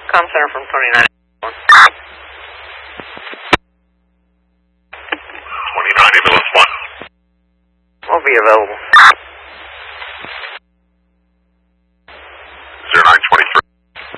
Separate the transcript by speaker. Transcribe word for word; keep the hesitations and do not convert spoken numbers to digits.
Speaker 1: Com center from twenty-nine.
Speaker 2: twenty-nine ambulance one.
Speaker 1: Won't be available.